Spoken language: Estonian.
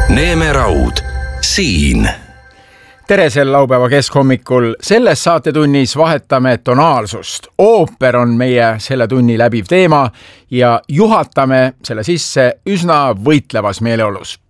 Neeme Raud, siin. Tere sel laupäeva keskhommikul. Selles saatetunnis vahetame tonaalsust. Ooper on meie selle tunni läbiv teema ja juhatame selle sisse üsna võitlevas meeleolus.